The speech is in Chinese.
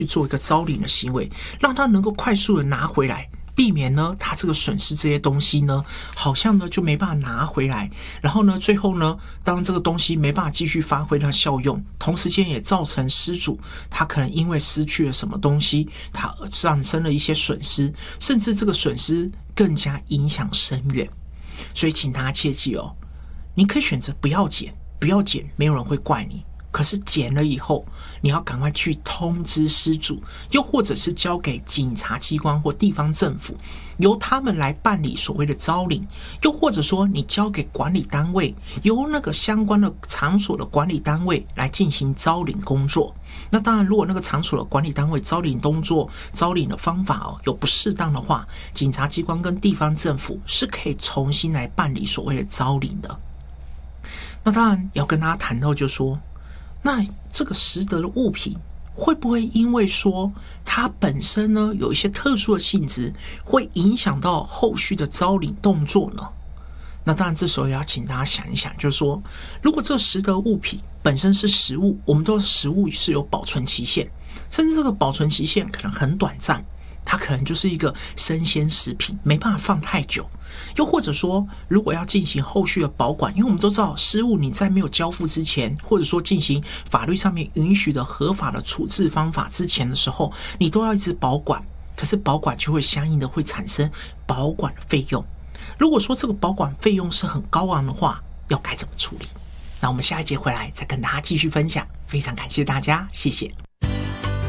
去做一个招领的行为，让他能够快速的拿回来，避免呢他这个损失这些东西呢，好像呢就没办法拿回来，然后呢最后呢，当这个东西没办法继续发挥它的效用，同时间也造成失主他可能因为失去了什么东西，他产生了一些损失，甚至这个损失更加影响深远。所以请大家切记哦，你可以选择不要捡，不要捡，没有人会怪你。可是捡了以后，你要赶快去通知失主，又或者是交给警察机关或地方政府，由他们来办理所谓的招领，又或者说你交给管理单位，由那个相关的场所的管理单位来进行招领工作。那当然，如果那个场所的管理单位招领动作、招领的方法有不适当的话，警察机关跟地方政府是可以重新来办理所谓的招领的。那当然要跟大家谈到，就说那这个拾得的物品会不会因为说它本身呢有一些特殊的性质，会影响到后续的招领动作呢？那当然这时候也要请大家想一想，就是说如果这个拾得物品本身是食物，我们都说食物是有保存期限，甚至这个保存期限可能很短暂，它可能就是一个生鲜食品，没办法放太久。又或者说如果要进行后续的保管，因为我们都知道失物你在没有交付之前，或者说进行法律上面允许的合法的处置方法之前的时候，你都要一直保管，可是保管就会相应的会产生保管的费用。如果说这个保管费用是很高昂的话，要该怎么处理？那我们下一节回来再跟大家继续分享。非常感谢大家，谢谢。